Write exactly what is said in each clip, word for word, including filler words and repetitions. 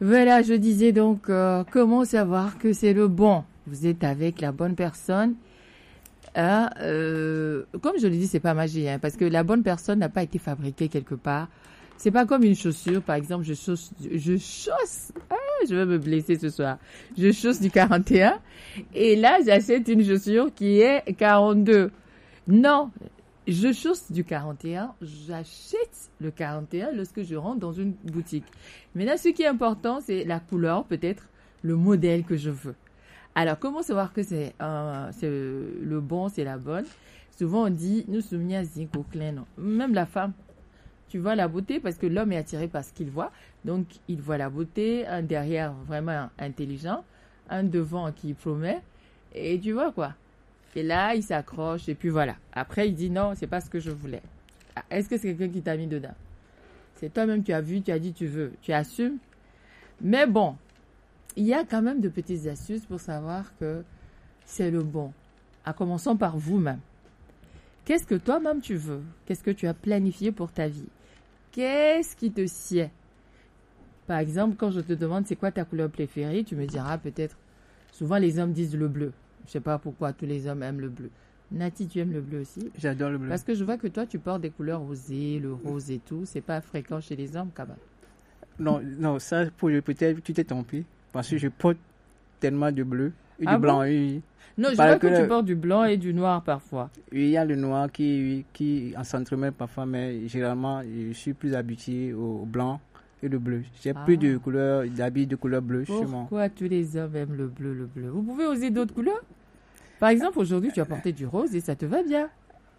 Voilà, je disais donc, euh, comment savoir que c'est le bon? Vous êtes avec la bonne personne. Hein, euh, comme je le dis, c'est pas magique, hein, parce que la bonne personne n'a pas été fabriquée quelque part. C'est pas comme une chaussure, par exemple, je chausse, je chausse, ah, je vais me blesser ce soir. Je chausse du quarante et un, et là, j'achète une chaussure qui est quarante-deux. Non, je chausse du quarante et un, j'achète le quarante et un lorsque je rentre dans une boutique. Maintenant, ce qui est important, c'est la couleur, peut-être, le modèle que je veux. Alors, comment savoir que c'est, euh, c'est le bon, c'est la bonne? Souvent, on dit, nous sommes au clin, non. Même la femme, tu vois la beauté parce que l'homme est attiré par ce qu'il voit. Donc, il voit la beauté, un derrière vraiment intelligent, un devant qui promet. Et tu vois quoi? Et là, il s'accroche et puis voilà. Après, il dit non, c'est pas ce que je voulais. Ah, est-ce que c'est quelqu'un qui t'a mis dedans? C'est toi-même, tu as vu, tu as dit tu veux, tu assumes. Mais bon, il y a quand même de petites astuces pour savoir que c'est le bon. En commençant par vous-même. Qu'est-ce que toi-même tu veux? Qu'est-ce que tu as planifié pour ta vie? Qu'est-ce qui te sied? Par exemple, quand je te demande c'est quoi ta couleur préférée, tu me diras peut-être, souvent les hommes disent le bleu. Je sais pas pourquoi tous les hommes aiment le bleu. Nati, tu aimes le bleu aussi? J'adore le bleu. Parce que je vois que toi, tu portes des couleurs rosées, le rose et tout. C'est pas fréquent chez les hommes, quand même. Non, non, ça, pour peut-être, tu t'es trompé. Parce que je porte tellement de bleu et Ah du bon? blanc, oui. Non, je Parce vois que, que tu portes du blanc et du noir parfois. Oui, il y a le noir qui, oui, qui en s'entremêle parfois, mais généralement, je suis plus habitué au blanc et le bleu. J'ai Ah. plus de couleurs, d'habits de couleur bleue chez moi. Pourquoi tous les hommes aiment le bleu, le bleu? Vous pouvez oser d'autres couleurs? Par exemple, aujourd'hui, tu as porté du rose et ça te va bien.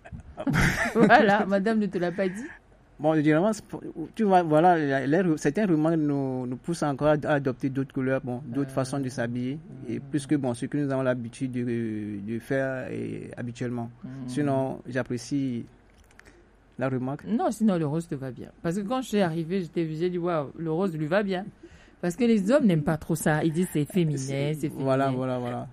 Voilà, madame ne te l'a pas dit? Bon, généralement, tu vois, voilà, les, certains remarques nous, nous poussent encore à adopter d'autres couleurs, bon, d'autres euh, façons de s'habiller, et plus que bon, ce que nous avons l'habitude de, de faire et, habituellement. Mmh. Sinon, j'apprécie la remarque. Non, sinon le rose te va bien. Parce que quand je suis arrivée, j'étais j'ai dit, waouh, le rose lui va bien. Parce que les hommes n'aiment pas trop ça. Ils disent c'est féminin, c'est féminin. Voilà, voilà, voilà.